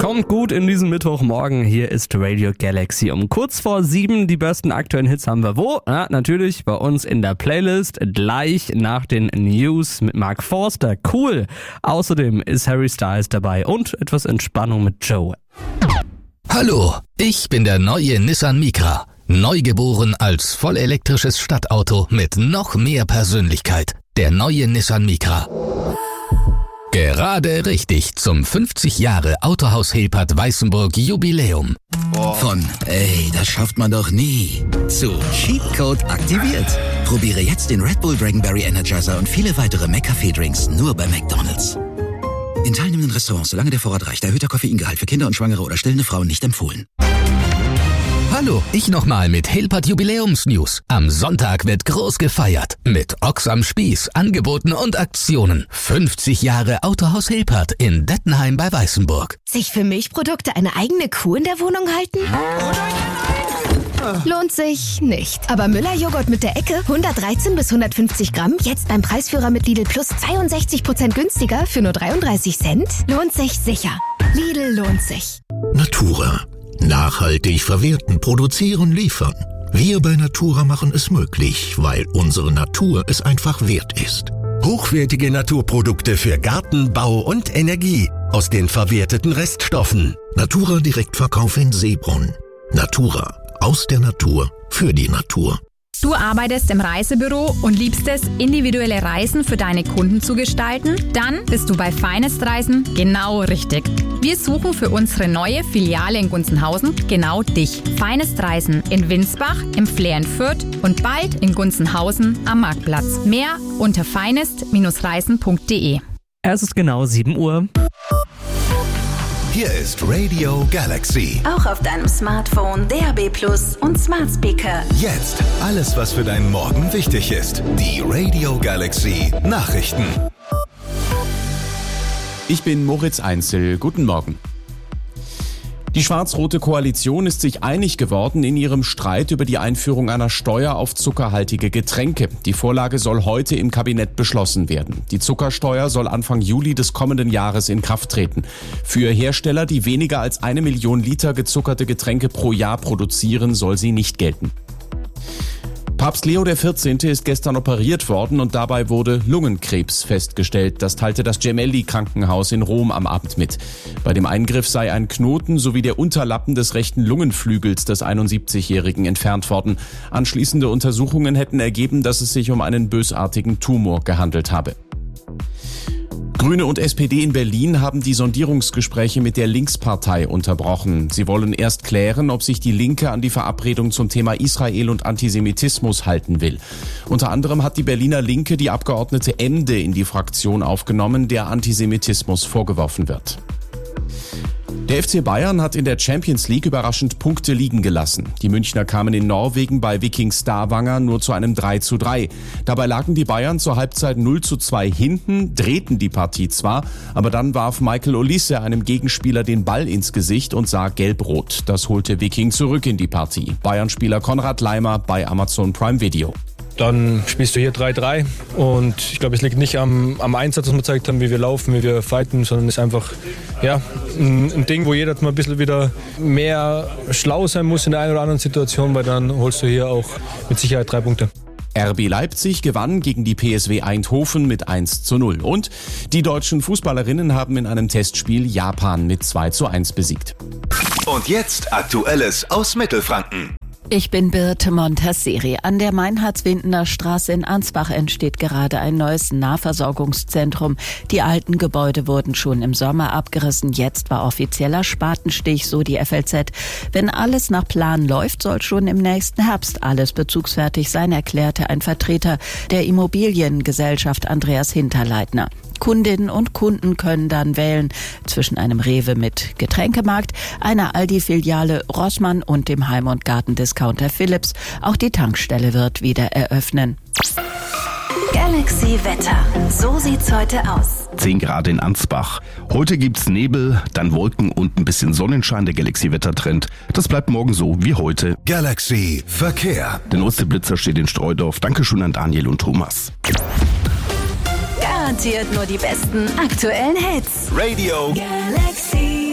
Kommt gut in diesem Mittwochmorgen. Hier ist Radio Galaxy. Um kurz vor 7 die besten aktuellen Hits haben wir wo? Ja, natürlich bei uns in der Playlist. Gleich nach den News mit Mark Forster. Cool. Außerdem ist Harry Styles dabei und etwas Entspannung mit Joe. Hallo, ich bin der neue Nissan Micra. Neugeboren als vollelektrisches Stadtauto mit noch mehr Persönlichkeit. Der neue Nissan Micra. Gerade richtig zum 50 Jahre Autohaus Hilpert Weißenburg Jubiläum. Von ey, das schafft man doch nie zu Cheatcode aktiviert. Probiere jetzt den Red Bull Dragonberry Energizer und viele weitere McCafé-Drinks nur bei McDonald's. In teilnehmenden Restaurants, solange der Vorrat reicht, erhöhter Koffeingehalt für Kinder und Schwangere oder stillende Frauen nicht empfohlen. Hallo, ich nochmal mit Hilpert Jubiläumsnews. Am Sonntag wird groß gefeiert. Mit Ochs am Spieß, Angeboten und Aktionen. 50 Jahre Autohaus Hilpert in Dettenheim bei Weißenburg. Sich für Milchprodukte eine eigene Kuh in der Wohnung halten? Lohnt sich nicht. Aber Müller-Joghurt mit der Ecke, 113 bis 150 Gramm, jetzt beim Preisführer mit Lidl Plus 62% günstiger für nur 33 Cent? Lohnt sich sicher. Lidl lohnt sich. Natura. Nachhaltig verwerten, produzieren, liefern. Wir bei Natura machen es möglich, weil unsere Natur es einfach wert ist. Hochwertige Naturprodukte für Garten, Bau und Energie aus den verwerteten Reststoffen. Natura Direktverkauf in Seebrunn. Natura. Aus der Natur. Für die Natur. Du arbeitest im Reisebüro und liebst es, individuelle Reisen für deine Kunden zu gestalten? Dann bist du bei Finest Reisen genau richtig. Wir suchen für unsere neue Filiale in Gunzenhausen genau dich. Finest Reisen in Winsbach, im Flair in Fürth und bald in Gunzenhausen am Marktplatz. Mehr unter finest-reisen.de. Es ist genau 7 Uhr. Hier ist Radio Galaxy. Auch auf deinem Smartphone, DAB+ und Smart Speaker. Jetzt alles, was für deinen Morgen wichtig ist. Die Radio Galaxy Nachrichten. Ich bin Moritz Einzel. Guten Morgen. Die schwarz-rote Koalition ist sich einig geworden in ihrem Streit über die Einführung einer Steuer auf zuckerhaltige Getränke. Die Vorlage soll heute im Kabinett beschlossen werden. Die Zuckersteuer soll Anfang Juli des kommenden Jahres in Kraft treten. Für Hersteller, die weniger als 1 Million Liter gezuckerte Getränke pro Jahr produzieren, soll sie nicht gelten. Papst Leo XIV. Ist gestern operiert worden und dabei wurde Lungenkrebs festgestellt. Das teilte das Gemelli-Krankenhaus in Rom am Abend mit. Bei dem Eingriff sei ein Knoten sowie der Unterlappen des rechten Lungenflügels des 71-Jährigen entfernt worden. Anschließende Untersuchungen hätten ergeben, dass es sich um einen bösartigen Tumor gehandelt habe. Grüne und SPD in Berlin haben die Sondierungsgespräche mit der Linkspartei unterbrochen. Sie wollen erst klären, ob sich die Linke an die Verabredung zum Thema Israel und Antisemitismus halten will. Unter anderem hat die Berliner Linke die Abgeordnete Emde in die Fraktion aufgenommen, der Antisemitismus vorgeworfen wird. Der FC Bayern hat in der Champions League überraschend Punkte liegen gelassen. Die Münchner kamen in Norwegen bei Viking Stavanger nur zu einem 3:3. Dabei lagen die Bayern zur Halbzeit 0:2 hinten, drehten die Partie zwar, aber dann warf Michael Olise einem Gegenspieler den Ball ins Gesicht und sah gelb-rot. Das holte Viking zurück in die Partie. Bayern-Spieler Konrad Leimer bei Amazon Prime Video. Dann spielst du hier 3-3 und ich glaube, es liegt nicht am Einsatz, was wir gezeigt haben, wie wir laufen, wie wir fighten, sondern es ist einfach ein Ding, wo jeder mal ein bisschen wieder mehr schlau sein muss in der einen oder anderen Situation, weil dann holst du hier auch mit Sicherheit 3 Punkte. RB Leipzig gewann gegen die PSW Eindhoven mit 1:0 und die deutschen Fußballerinnen haben in einem Testspiel Japan mit 2:1 besiegt. Und jetzt Aktuelles aus Mittelfranken. Ich bin Birte Montasseri. An der Meinhardswindener Straße in Ansbach entsteht gerade ein neues Nahversorgungszentrum. Die alten Gebäude wurden schon im Sommer abgerissen. Jetzt war offizieller Spatenstich, so die FLZ. Wenn alles nach Plan läuft, soll schon im nächsten Herbst alles bezugsfertig sein, erklärte ein Vertreter der Immobiliengesellschaft Andreas Hinterleitner. Kundinnen und Kunden können dann wählen zwischen einem Rewe mit Getränkemarkt, einer Aldi-Filiale Rossmann und dem Heim- und Gartendiscounter Philips. Auch die Tankstelle wird wieder eröffnen. Galaxy Wetter. So sieht's heute aus. 10 Grad in Ansbach. Heute gibt's Nebel, dann Wolken und ein bisschen Sonnenschein. Der Galaxy-Wettertrend. Das bleibt morgen so wie heute. Galaxy Verkehr. Der neueste Blitzer steht in Streudorf. Dankeschön an Daniel und Thomas. Garantiert nur die besten aktuellen Hits. Radio Galaxy.